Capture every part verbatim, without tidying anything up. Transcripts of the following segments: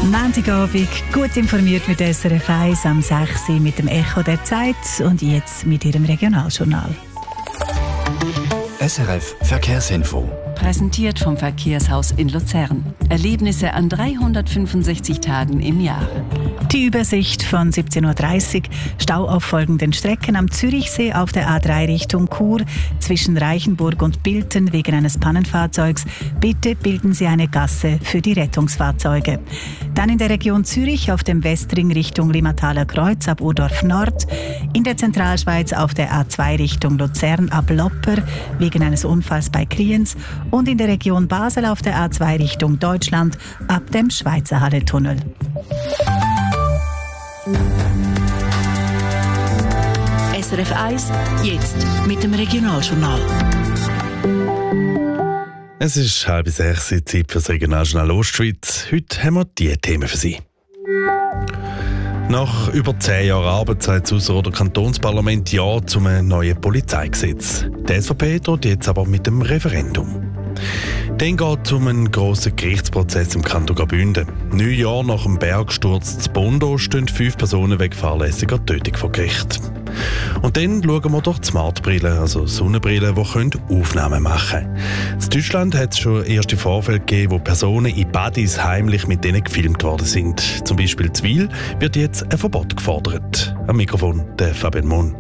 Montagabend, gut informiert mit S R F eins am sechs Uhr mit dem Echo der Zeit und jetzt mit Ihrem Regionaljournal. S R F Verkehrsinfo. Präsentiert vom Verkehrshaus in Luzern. Erlebnisse an dreihundertfünfundsechzig Tagen im Jahr. Die Übersicht von siebzehn Uhr dreißig. Stau auf folgenden Strecken am Zürichsee auf der A drei Richtung Chur zwischen Reichenburg und Bilten wegen eines Pannenfahrzeugs. Bitte bilden Sie eine Gasse für die Rettungsfahrzeuge. Dann in der Region Zürich auf dem Westring Richtung Limataler Kreuz ab Urdorf Nord. In der Zentralschweiz auf der A zwei Richtung Luzern ab Lopper wegen eines Unfalls bei Kriens. Und in der Region Basel auf der A zwei Richtung Deutschland ab dem Schweizer Halletunnel. S R F eins, jetzt mit dem Regionaljournal. Es ist halb sechs, Zeit für das Regionaljournal Ostschweiz. Heute haben wir diese Themen für Sie. Nach über zehn Jahren Arbeit sagt das Ausserrhoder Kantonsparlament Ja zu einem neuen Polizeigesetz. Die S V P droht jetzt aber mit dem Referendum. Dann geht es um einen grossen Gerichtsprozess im Kanton Graubünden. Neun Jahre nach dem Bergsturz zu Bondo stehen fünf Personen wegen fahrlässiger Tötung vor Gericht. Und dann schauen wir durch die Smartbrillen, also Sonnenbrillen, die Aufnahmen machen können. In Deutschland hat es schon erste Vorfälle gegeben, wo Personen in Badis heimlich mit denen gefilmt worden sind. Zum Beispiel in Wil wird jetzt ein Verbot gefordert. Am Mikrofon der Fabian Mohn.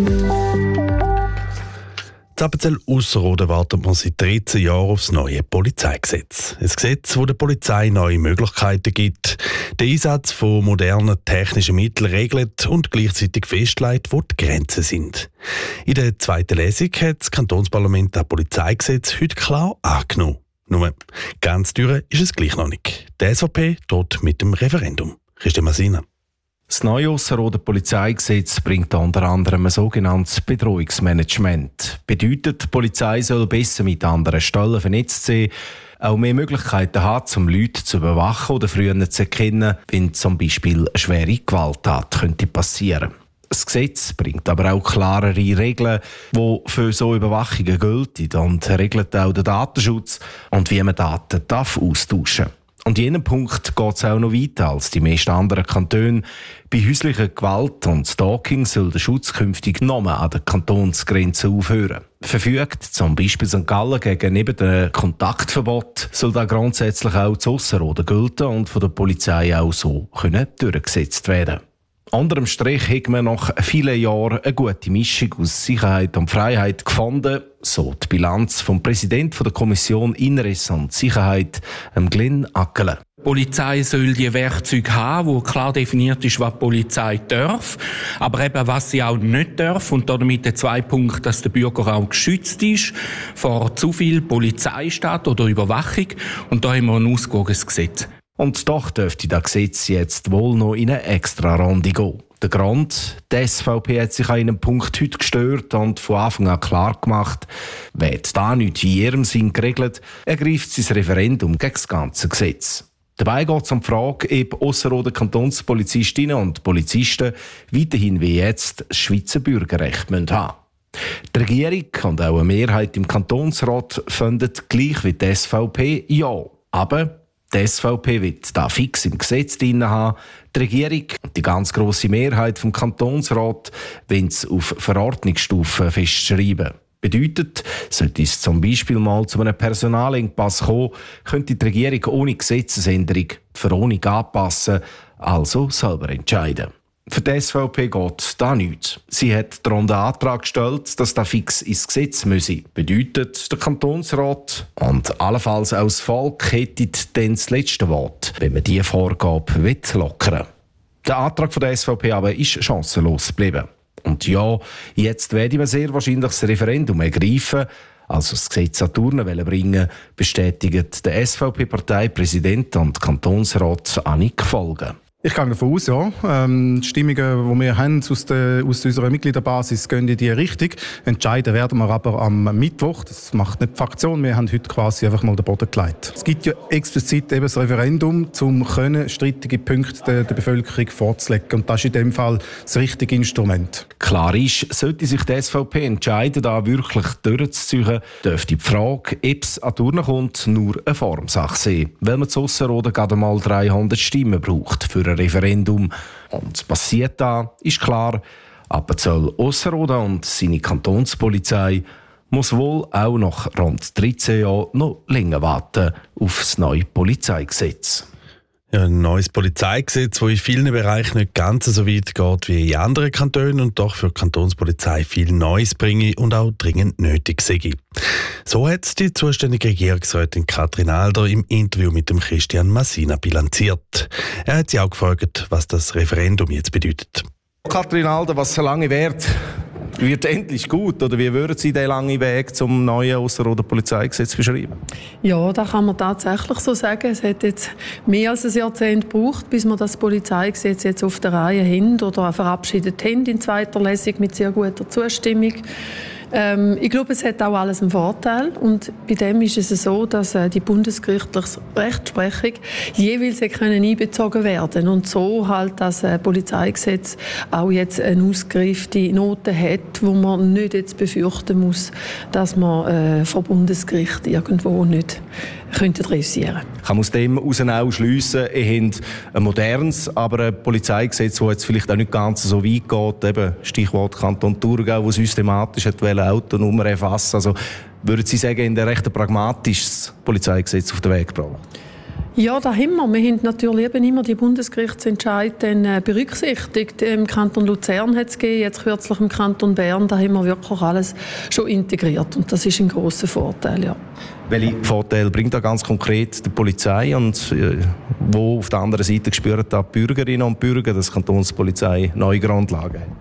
In Appenzell-Ausserrhoden wartet man seit dreizehn Jahren auf das neue Polizeigesetz. Ein Gesetz, das der Polizei neue Möglichkeiten gibt, den Einsatz von modernen technischen Mitteln regelt und gleichzeitig festlegt, wo die Grenzen sind. In der zweiten Lesung hat das Kantonsparlament das Polizeigesetz heute klar angenommen. Nur ganz durch ist es gleich noch nicht. Die S V P droht mit dem Referendum. Christian Massina. Das neue Ausserrhoder Polizeigesetz bringt unter anderem ein sogenanntes Bedrohungsmanagement. Bedeutet, die Polizei soll besser mit anderen Stellen vernetzt sein, auch mehr Möglichkeiten haben, um Leute zu überwachen oder früher zu erkennen, wenn zum Beispiel eine schwere Gewalttat könnte passieren. Das Gesetz bringt aber auch klarere Regeln, die für so Überwachungen gelten und regelt auch den Datenschutz und wie man Daten darf austauschen darf. Und in jenem Punkt geht es auch noch weiter als die meisten anderen Kantone. Bei häuslicher Gewalt und Stalking soll der Schutz künftig nur an der Kantonsgrenze aufhören. Verfügt zum Beispiel Sankt Gallen gegen neben dem Kontaktverbot, soll da grundsätzlich auch zu Ausserrhoden gelten und von der Polizei auch so können durchgesetzt werden. Unter dem Strich hat man nach vielen Jahren eine gute Mischung aus Sicherheit und Freiheit gefunden, so die Bilanz vom Präsidenten der Kommission Inneres und Sicherheit, Glenn Ackele. Die Polizei soll die Werkzeuge haben, wo klar definiert ist, was die Polizei darf, aber eben was sie auch nicht darf. Und damit der zwei Punkt, dass der Bürger auch geschützt ist vor zu viel Polizeistaat oder Überwachung. Und da haben wir ein ausgewogenes Gesetz. Und doch dürfte das Gesetz jetzt wohl noch in eine extra Runde gehen. Der Grund, die S V P hat sich an einem Punkt heute gestört und von Anfang an klar gemacht, wird da nicht in ihrem Sinn geregelt, ergreift sie das Referendum gegen das ganze Gesetz. Dabei geht es um die Frage, ob Ausserrhoder Kantonspolizistinnen und Polizisten weiterhin wie jetzt das Schweizer Bürgerrecht haben müssen. Die Regierung und auch eine Mehrheit im Kantonsrat finden gleich wie die S V P ja. Aber die S V P will da fix im Gesetz drin haben. Die Regierung und die ganz grosse Mehrheit vom Kantonsrat wollen es auf Verordnungsstufe festschreiben. Bedeutet, sollte es zum Beispiel mal zu einem Personalengpass kommen, könnte die Regierung ohne Gesetzesänderung die Verordnung anpassen, also selber entscheiden. Für die S V P geht da nichts. Sie hat darum den Antrag gestellt, dass das fix ins Gesetz müsse. Bedeutet, der Kantonsrat und allenfalls auch das Volk hätten dann das letzte Wort, wenn man diese Vorgabe lockern will. Der Antrag von der S V P aber ist chancenlos geblieben. Und ja, jetzt werden wir sehr wahrscheinlich das Referendum ergreifen, also das Gesetz an die Urne bringen, bestätigt der S V P-Parteipräsident und Kantonsrat Annik Folge. Ich gehe davon aus, ja. Ähm, die Stimmungen, die wir haben aus, der, aus unserer Mitgliederbasis, gehen in die Richtung. Entscheiden werden wir aber am Mittwoch. Das macht nicht die Fraktion. Wir haben heute quasi einfach mal den Boden gelegt. Es gibt ja explizit eben das Referendum, um können strittige Punkte der, der Bevölkerung vorzulegen. Und das ist in dem Fall das richtige Instrument. Klar ist, sollte sich die S V P entscheiden, da wirklich durchzuziehen, dürfte die Frage, ob es an Turnen kommt, nur eine Formsache sein. Weil man zu Ausserrhoden gerade mal dreihundert Stimmen braucht für ein Referendum. Und passiert da, ist klar, Appenzell Ausserrhoden und seine Kantonspolizei muss wohl auch nach rund dreizehn Jahren noch länger warten auf das neue Polizeigesetz. Ja, ein neues Polizeigesetz, das in vielen Bereichen nicht ganz so weit geht wie in anderen Kantonen und doch für die Kantonspolizei viel Neues bringe und auch dringend nötig sei. So hat die zuständige Regierungsrätin Katrin Alder im Interview mit dem Christian Massina bilanziert. Er hat sie auch gefragt, was das Referendum jetzt bedeutet. Katrin Alder, was so lange währt, wird endlich gut? Oder wie würden Sie den langen Weg zum neuen Ausserrhoden Polizeigesetz beschreiben? Ja, das kann man tatsächlich so sagen. Es hat jetzt mehr als ein Jahrzehnt gebraucht, bis wir das Polizeigesetz jetzt auf der Reihe haben oder verabschiedet haben in zweiter Lesung mit sehr guter Zustimmung. Ähm, ich glaube, es hat auch alles einen Vorteil und bei dem ist es so, dass äh, die bundesgerichtliche Rechtsprechung jeweils können einbezogen werden und so halt das äh, Polizeigesetz auch jetzt eine ausgereifte Note hat, wo man nicht jetzt befürchten muss, dass man äh, vor Bundesgericht irgendwo nicht könnte reüssieren. Ich kann aus dem heraus auch schliessen, ihr habt ein modernes, aber ein Polizeigesetz, das jetzt vielleicht auch nicht ganz so weit geht. Eben Stichwort Kanton Thurgau, der systematisch Autonummer erfassen. Also würden Sie sagen, in der recht pragmatisches Polizeigesetz auf den Weg gebracht? Ja, da haben wir. Wir haben natürlich eben immer die Bundesgerichtsentscheide äh, berücksichtigt. Im Kanton Luzern hat es gegeben, jetzt kürzlich im Kanton Bern, da haben wir wirklich alles schon integriert und das ist ein grosser Vorteil, ja. Welche Vorteile bringt da ganz konkret die Polizei und äh, wo auf der anderen Seite spüren da die Bürgerinnen und Bürger, dass die Kantonspolizei neue Grundlagen hat?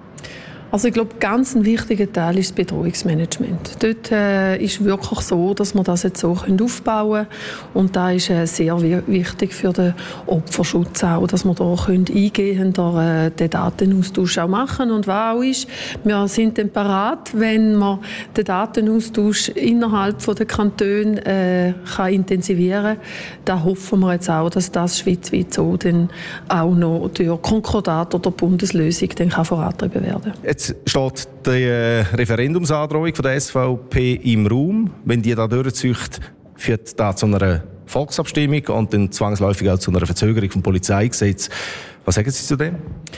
Also ich glaube, ganz ein wichtiger Teil ist das Bedrohungsmanagement. Dort äh, ist wirklich so, dass wir das jetzt so aufbauen können. Und da ist äh, sehr wichtig für den Opferschutz auch, dass wir da eingehender äh, den Datenaustausch auch machen. Und was auch ist, wir sind dann parat, wenn man den Datenaustausch innerhalb der Kantone äh, kann intensivieren kann. Da hoffen wir jetzt auch, dass das schweizweit so dann auch noch durch Konkordat oder Bundeslösung dann kann vorangetrieben werden kann. Jetzt steht die äh, Referendumsandrohung von der S V P im Raum. Wenn die da durchzieht, führt das zu einer Volksabstimmung und dann zwangsläufig auch zu einer Verzögerung vom Polizeigesetz. Was sagen Sie zu dem?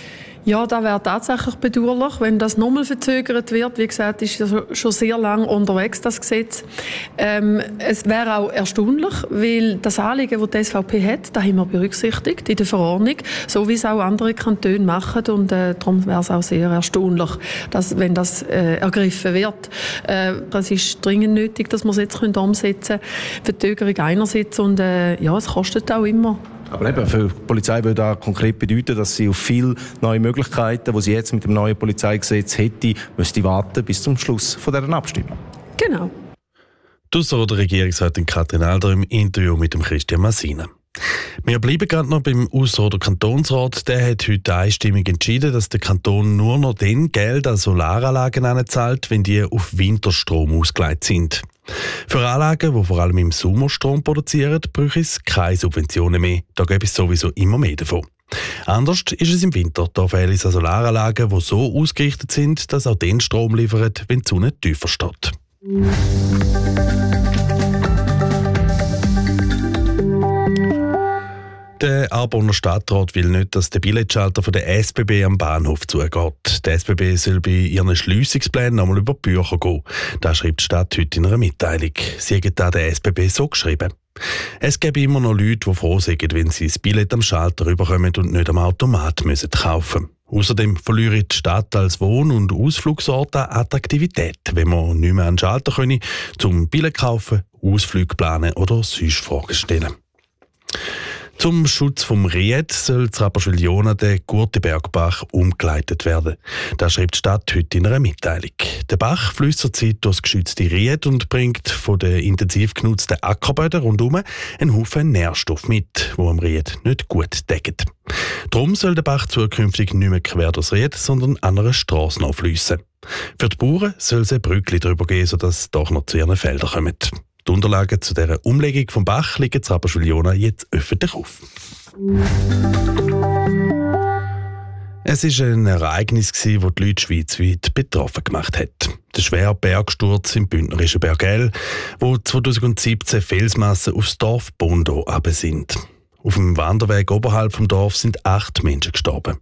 Ja, das wäre tatsächlich bedauerlich, wenn das nochmal verzögert wird. Wie gesagt, ist ja schon sehr lange unterwegs, das Gesetz. Ähm, es wäre auch erstaunlich, weil das Anliegen, das die S V P hat, das haben wir berücksichtigt in der Verordnung, so wie es auch andere Kantone machen. Und äh, darum wäre es auch sehr erstaunlich, dass, wenn das äh, ergriffen wird. Äh, es ist dringend nötig, dass wir es jetzt umsetzen können. Verzögerung einerseits und äh, ja, es kostet auch immer. Aber eben, für die Polizei würde das konkret bedeuten, dass sie auf viele neue Möglichkeiten, die sie jetzt mit dem neuen Polizeigesetz hätte, müsste warten bis zum Schluss von dieser Abstimmung. Genau. Die Ausserrhoder Regierungsrätin Katrin Alder im Interview mit dem Christian Massina. Wir bleiben gerade noch beim Ausserrhoder Kantonsrat. Der hat heute einstimmig entschieden, dass der Kanton nur noch dann Geld an Solaranlagen anzahlt, wenn die auf Winterstrom ausgelegt sind. Für Anlagen, die vor allem im Sommer Strom produzieren, braucht es keine Subventionen mehr. Da gäbe es sowieso immer mehr davon. Anders ist es im Winter. Da fehlen es an Solaranlagen, die so ausgerichtet sind, dass auch den Strom liefern, wenn die Sonne tiefer steht. Der Aargauer Stadtrat will nicht, dass der Billetschalter von der S B B am Bahnhof zugeht. Der S B B soll bei ihren Schliessungsplänen einmal über die Bücher gehen. Das schreibt die Stadt heute in einer Mitteilung. Sie hat da der S B B so geschrieben. Es gäbe immer noch Leute, die froh sind, wenn sie das Billett am Schalter rüberkommen und nicht am Automat müssen kaufen. Außerdem verliere die Stadt als Wohn- und Ausflugsort an Attraktivität, wenn man nicht mehr an den Schalter können, zum Billett kaufen, Ausflüge planen oder sonst Fragen stellen. Zum Schutz vom Ried soll das Rapperswil-Jona der Gurtenbergbach umgeleitet werden. Das schreibt die Stadt heute in einer Mitteilung. Der Bach fließt zurzeit durch das geschützte Ried und bringt von den intensiv genutzten Ackerböden rundherum einen Haufen Nährstoff mit, die am Ried nicht gut decken. Darum soll der Bach zukünftig nicht mehr quer durchs Ried, sondern an einer Strasse fliessen. Für die Bauern soll es ein Brückli drüber geben, sodass sie doch noch zu ihren Feldern kommen. Die Unterlagen zu dieser Umlegung vom Bach liegen in Rapperswil-Jona jetzt öffentlich auf. Es war ein Ereignis, das die Leute schweizweit betroffen gemacht hat. Der schwere Bergsturz im bündnerischen Bergell, wo zweitausendsiebzehn Felsmassen aufs Dorf Bondo runter sind. Auf dem Wanderweg oberhalb vom Dorf sind acht Menschen gestorben.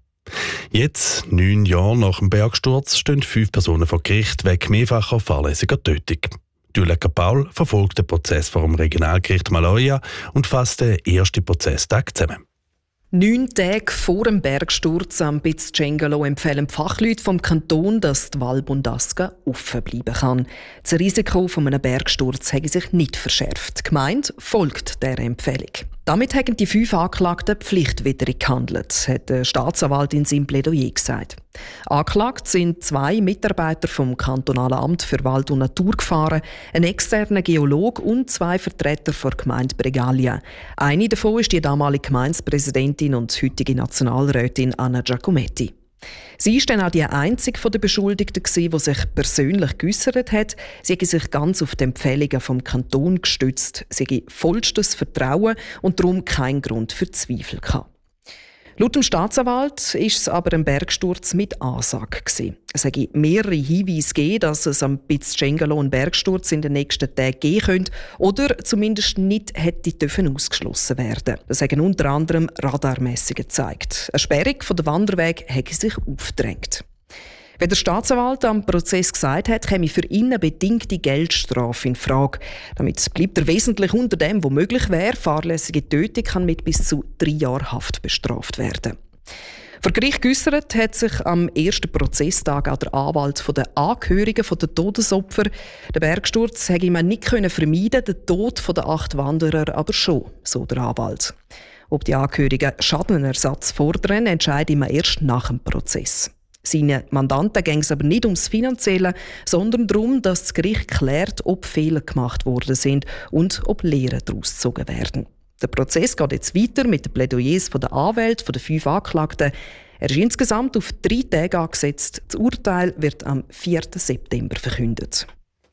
Jetzt, neun Jahre nach dem Bergsturz, stehen fünf Personen vor Gericht wegen mehrfacher fahrlässiger Tötung. Julia Paul verfolgt den Prozess vor dem Regionalgericht Maloja und fasst den ersten Prozesstag zusammen. Neun Tage vor dem Bergsturz am Piz Cengalo empfehlen die Fachleute vom Kanton, dass die Val Bondasca offen bleiben kann. Das Risiko von einem Bergsturz hat sich nicht verschärft. Die Gemeinde folgt dieser Empfehlung. Damit haben die fünf Anklagten pflichtwidrig gehandelt, hat der Staatsanwalt in seinem Plädoyer gesagt. Angeklagt sind zwei Mitarbeiter vom Kantonalen Amt für Wald- und Naturgefahren, ein externer Geologe und zwei Vertreter der Gemeinde Bregaglia. Eine davon ist die damalige Gemeindepräsidentin und heutige Nationalrätin Anna Giacometti. Sie ist dann auch die einzige der Beschuldigten, die sich persönlich geäussert hat. Sie hat sich ganz auf die Empfehlungen vom Kanton gestützt. Sie hat vollstes Vertrauen und darum keinen Grund für Zweifel gehabt. Laut dem Staatsanwalt war es aber ein Bergsturz mit Ansage gewesen. Es habe mehrere Hinweise gegeben, dass es am Piz Cengalo einen Bergsturz in den nächsten Tagen geben könnte oder zumindest nicht hätte dürfen ausgeschlossen werden. Das haben unter anderem Radarmessungen gezeigt. Eine Sperrung der Wanderweg hätte sich aufgedrängt. Wie der Staatsanwalt am Prozess gesagt hat, käme für ihn eine bedingte Geldstrafe in Frage. Damit bleibt er wesentlich unter dem, was möglich wäre. Fahrlässige Tötung kann mit bis zu drei Jahren Haft bestraft werden. Vor Gericht geäussert hat sich am ersten Prozesstag auch der Anwalt der Angehörigen der Todesopfer. Der Bergsturz hätte man nicht vermeiden, den Tod der acht Wanderer aber schon, so der Anwalt. Ob die Angehörigen Schadenersatz fordern, entscheidet man erst nach dem Prozess. Seinen Mandanten ging es aber nicht ums Finanzielle, sondern darum, dass das Gericht klärt, ob Fehler gemacht worden sind und ob Lehren daraus gezogen werden. Der Prozess geht jetzt weiter mit den Plädoyers der Anwälte der fünf Anklagten. Er ist insgesamt auf drei Tage angesetzt. Das Urteil wird am vierten September verkündet.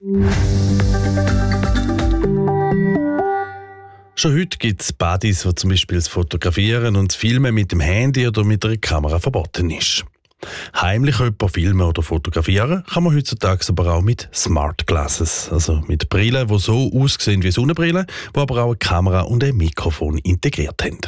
Schon heute gibt es Partys, wo zum Beispiel das Fotografieren und das Filmen mit dem Handy oder mit einer Kamera verboten ist. Heimlich jemanden filmen oder fotografieren kann man heutzutage aber auch mit Smart Glasses, also mit Brillen, die so aussehen wie Sonnenbrillen, die aber auch eine Kamera und ein Mikrofon integriert haben.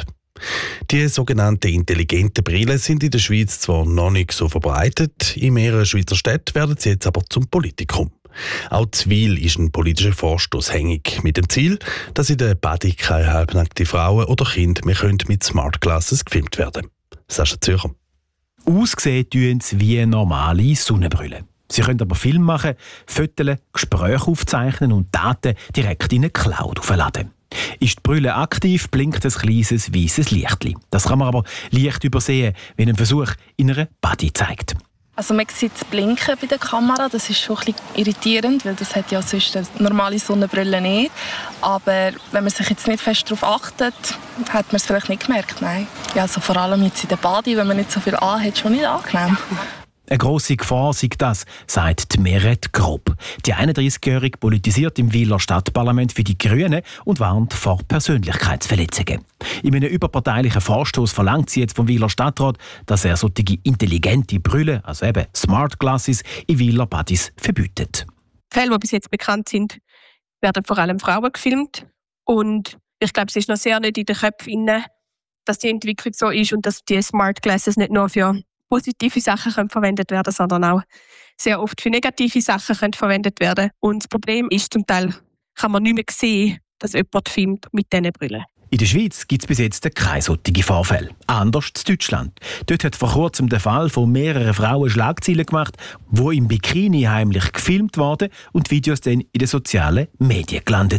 Die sogenannten intelligenten Brillen sind in der Schweiz zwar noch nicht so verbreitet, in mehreren Schweizer Städten werden sie jetzt aber zum Politikum. Auch Zwil ist ein politischer Vorstoß hängig, mit dem Ziel, dass in der Badi keine halbnackte Frauen oder Kinder mehr mit Smart Glasses gefilmt werden. Sascha Zürcher. Aussehen tun sie wie normale Sonnenbrillen. Sie können aber Film machen, Fotos, Gespräche aufzeichnen und Daten direkt in eine Cloud aufladen. Ist die Brille aktiv, blinkt ein kleines weißes Lichtli. Das kann man aber leicht übersehen, wenn ein Versuch in einer Body zeigt. Also man sieht das Blinken bei der Kamera, das ist schon ein bisschen irritierend, weil das hat ja sonst eine normale Sonnenbrille nicht. Aber wenn man sich jetzt nicht fest darauf achtet, hat man es vielleicht nicht gemerkt, nein. Ja, also vor allem jetzt in der Body, wenn man nicht so viel anhat, schon nicht angenehm. Eine grosse Gefahr sei das, sagt Meret Grob. Die einunddreißigjährige politisiert im Wiler Stadtparlament für die Grünen und warnt vor Persönlichkeitsverletzungen. In einem überparteilichen Vorstoß verlangt sie jetzt vom Wiler Stadtrat, dass er solche intelligente Brille, also eben Smart Glasses, in Wiler Badis verbietet. Fälle, die bis jetzt bekannt sind, werden vor allem Frauen gefilmt. Und ich glaube, es ist noch sehr nicht in den Köpfen, dass die Entwicklung so ist und dass die Smart Glasses nicht nur für positive Sachen können verwendet werden, sondern auch sehr oft für negative Sachen können verwendet werden. Und das Problem ist, zum Teil kann man nicht mehr sehen, dass jemand filmt mit diesen Brillen. In der Schweiz gibt es bis jetzt keine solchen Vorfälle. Anders in Deutschland. Dort hat vor kurzem der Fall von mehreren Frauen Schlagzeilen gemacht, die im Bikini heimlich gefilmt wurden und Videos dann in den sozialen Medien gelandet sind.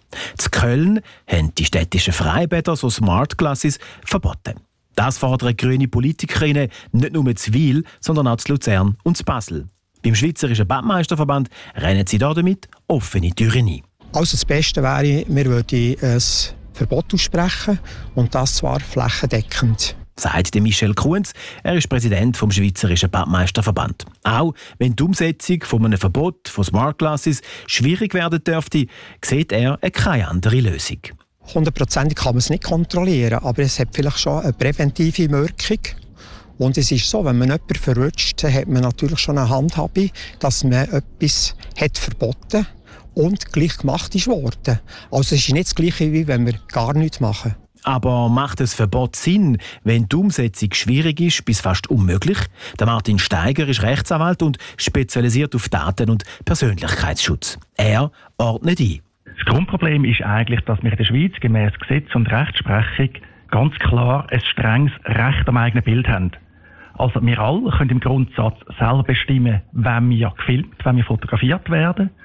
In Köln haben die städtischen Freibäder, so Smart Glasses, verboten. Das fordern grüne Politikerinnen nicht nur zu Wil, sondern auch zu Luzern und zu Basel. Beim Schweizerischen Badmeisterverband rennen sie damit offene Türen ein. Also das Beste wäre, wir würden ein Verbot aussprechen und das zwar flächendeckend. Sagt Michel Kunz, er ist Präsident vom Schweizerischen Badmeisterverband. Auch wenn die Umsetzung von einem Verbot von Smart Glasses schwierig werden dürfte, sieht er keine andere Lösung. Hundertprozentig kann man es nicht kontrollieren, aber es hat vielleicht schon eine präventive Wirkung. Und es ist so, wenn man jemanden verrutscht, dann hat man natürlich schon eine Handhabe, dass man etwas hat verboten und gleich gemacht ist worden. Also es ist nicht das Gleiche, wie wenn wir gar nichts machen. Aber macht das Verbot Sinn, wenn die Umsetzung schwierig ist bis fast unmöglich? Der Martin Steiger ist Rechtsanwalt und spezialisiert auf Daten- und Persönlichkeitsschutz. Er ordnet ein. Das Grundproblem ist eigentlich, dass wir in der Schweiz gemäß Gesetz und Rechtsprechung ganz klar ein strenges Recht am eigenen Bild haben. Also wir alle können im Grundsatz selber bestimmen, wenn wir gefilmt, wenn wir fotografiert werden.